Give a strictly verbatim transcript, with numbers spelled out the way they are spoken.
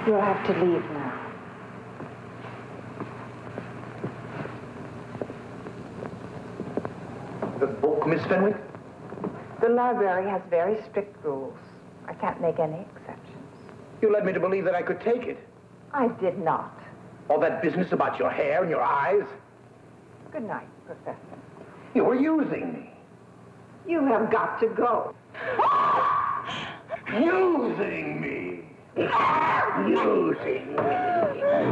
You'll have to leave now. The book, Miss Fenwick? The library has very strict rules. I can't make any exceptions. You led me to believe that I could take it. I did not. All that business about your hair and your eyes. Good night, Professor. You were using me. You have got to go. Using me. Using me.